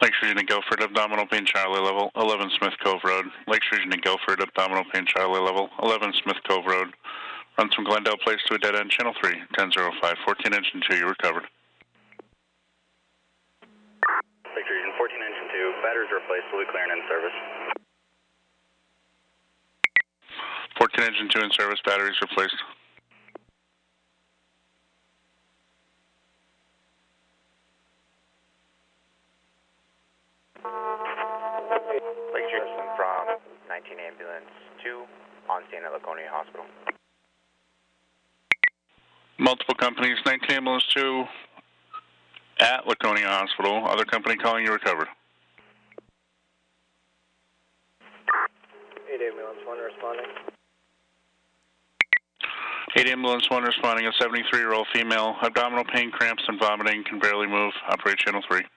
Lakes Region of Guilford, abdominal pain, Charlie level, 11 Smith Cove Road. Lakes Region of Guilford, abdominal pain, Charlie level, 11 Smith Cove Road. Runs from Glendale Place to a dead end, channel 3, 1005, 14 engine 2, you recovered. Lakes Region 14 engine 2, batteries replaced, fully clear and in service. 14 engine 2 in service, batteries replaced. Lakes Region from 19 ambulance 2 on scene at Laconia Hospital. Multiple companies, 19 ambulance 2 at Laconia Hospital. Other company calling, you recovered. 8 ambulance 1 responding. 8 ambulance 1 responding, a 73-year-old female, abdominal pain, cramps, and vomiting, can barely move. Operate channel 3.